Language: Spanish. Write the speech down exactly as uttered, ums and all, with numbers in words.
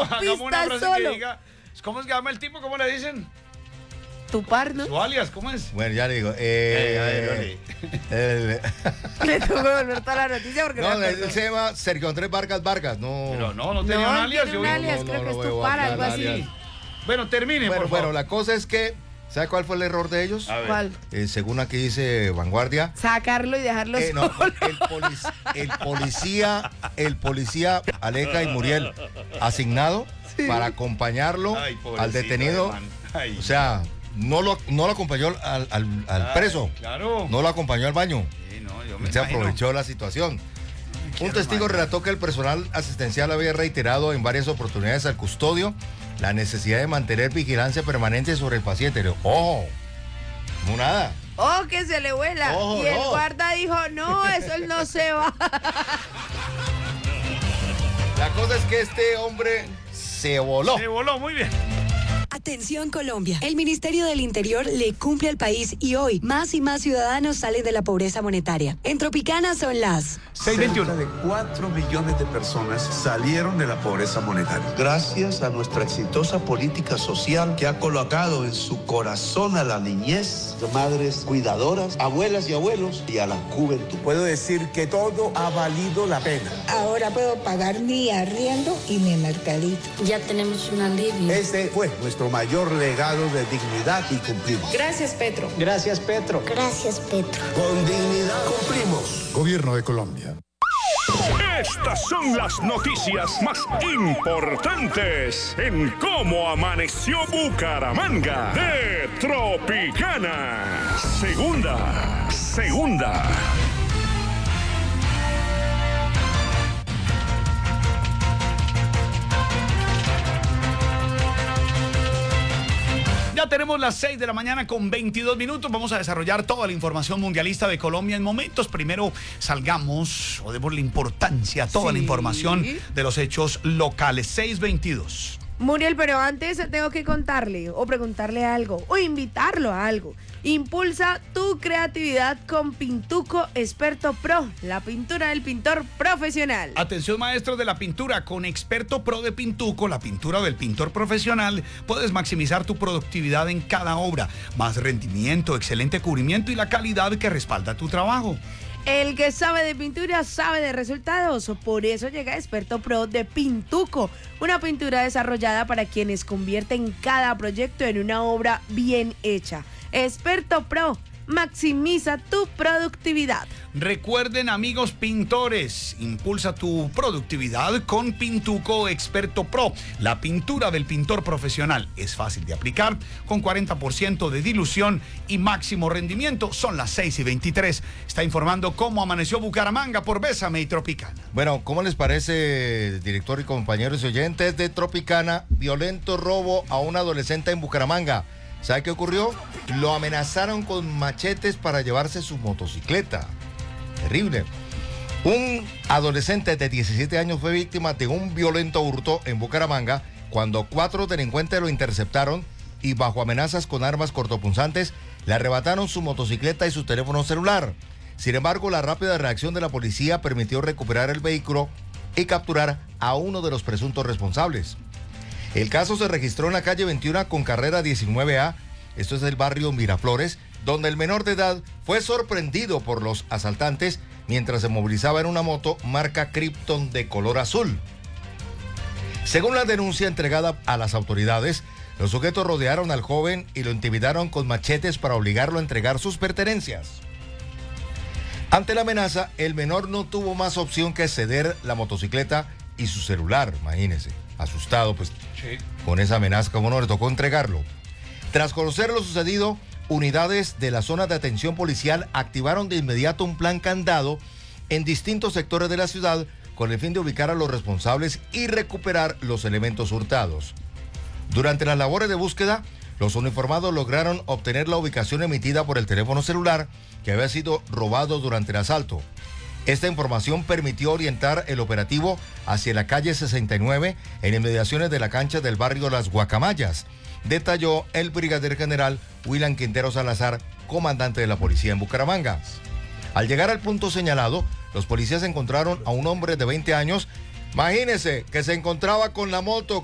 hagamos una pista frase solo. que diga, ¿cómo es que llama el tipo? ¿Cómo le dicen? Tu par, ¿no? Su alias, ¿cómo es? Bueno, ya le digo. Eh, a ver, Eh, el- Le tengo que volver toda la noticia porque no, no me él acuerdo. se llama Sergio Andrés Vargas Vargas. No. Pero no, no tenía No, un alias. tiene un yo- alias, no, creo no, que no es voy a tu par, guardar algo así. alias. Bueno, termine, Bueno, por bueno, favor. la cosa es que, ¿sabe cuál fue el error de ellos? A ver. ¿Cuál? Eh, según aquí dice Vanguardia. Sacarlo y dejarlo Eh, no, solo. el, polic- el policía, el policía Aleja y Muriel, asignado Sí. para acompañarlo Ay, pobrecito, al detenido. hermano. Ay. O sea, no lo, no lo acompañó al, al- al Ay, preso, Claro. no lo acompañó al baño. Sí, no, yo me Se imagino. aprovechó la situación. qué Un testigo hermano. relató que el personal asistencial había reiterado en varias oportunidades al custodio la necesidad de mantener vigilancia permanente sobre el paciente. Le dijo, ojo, no nada. Oh, que se le vuela. Ojo, y el no. guarda dijo, no, eso él no se va. La cosa es que este hombre se voló. Se voló, muy bien. Atención Colombia, el Ministerio del Interior le cumple al país y hoy más y más ciudadanos salen de la pobreza monetaria. En Tropicana son las seis veintiuno. Cerca de cuatro millones de personas salieron de la pobreza monetaria. Gracias a nuestra exitosa política social que ha colocado en su corazón a la niñez, de madres cuidadoras, abuelas y abuelos y a la juventud. Puedo decir que todo ha valido la pena. Ahora puedo pagar mi arriendo y mi mercadito. Ya tenemos un alivio. Este fue nuestro mayor legado de dignidad y cumplimos. Gracias, Petro. Gracias, Petro. Gracias, Petro. Con dignidad cumplimos. Gobierno de Colombia. Estas son las noticias más importantes en cómo amaneció Bucaramanga de Tropicana. Segunda, segunda. Ya tenemos las seis de la mañana con veintidós minutos. Vamos a desarrollar toda la información mundialista de Colombia en momentos. Primero salgamos o demos la importancia a toda la Sí. información de los hechos locales. seis veintidós. Muriel, pero antes tengo que contarle o preguntarle algo o invitarlo a algo. Impulsa tu creatividad con Pintuco Experto Pro, la pintura del pintor profesional. Atención maestros de la pintura, con Experto Pro de Pintuco, la pintura del pintor profesional, puedes maximizar tu productividad en cada obra, más rendimiento, excelente cubrimiento y la calidad que respalda tu trabajo. El que sabe de pintura sabe de resultados, por eso llega Experto Pro de Pintuco, una pintura desarrollada para quienes convierten cada proyecto en una obra bien hecha. Experto Pro, maximiza tu productividad. Recuerden, amigos pintores, impulsa tu productividad con Pintuco Experto Pro, la pintura del pintor profesional. Es fácil de aplicar, con cuarenta por ciento de dilución y máximo rendimiento. Son las seis y veintitrés. Está informando cómo amaneció Bucaramanga por Bésame y Tropicana. Bueno, ¿cómo les parece, director y compañeros y oyentes de Tropicana? Violento robo a un adolescente en Bucaramanga. ¿Sabe qué ocurrió? Lo amenazaron con machetes para llevarse su motocicleta. Terrible. Un adolescente de diecisiete años fue víctima de un violento hurto en Bucaramanga cuando cuatro delincuentes lo interceptaron y bajo amenazas con armas cortopunzantes le arrebataron su motocicleta y su teléfono celular. Sin embargo, la rápida reacción de la policía permitió recuperar el vehículo y capturar a uno de los presuntos responsables. El caso se registró en la calle veintiuno con carrera diecinueve A, esto es el barrio Miraflores, donde el menor de edad fue sorprendido por los asaltantes mientras se movilizaba en una moto marca Krypton de color azul. Según la denuncia entregada a las autoridades, los sujetos rodearon al joven y lo intimidaron con machetes para obligarlo a entregar sus pertenencias. Ante la amenaza, el menor no tuvo más opción que ceder la motocicleta y su celular, imagínense. Asustado, pues, Sí. con esa amenaza, como no le tocó entregarlo. Tras conocer lo sucedido, unidades de la zona de atención policial activaron de inmediato un plan candado en distintos sectores de la ciudad con el fin de ubicar a los responsables y recuperar los elementos hurtados. Durante las labores de búsqueda, los uniformados lograron obtener la ubicación emitida por el teléfono celular que había sido robado durante el asalto. Esta información permitió orientar el operativo hacia la calle sesenta y nueve en inmediaciones de la cancha del barrio Las Guacamayas, detalló el brigadier general William Quintero Salazar, comandante de la policía en Bucaramanga. Al llegar al punto señalado, los policías encontraron a un hombre de veinte años, imagínense, que se encontraba con la moto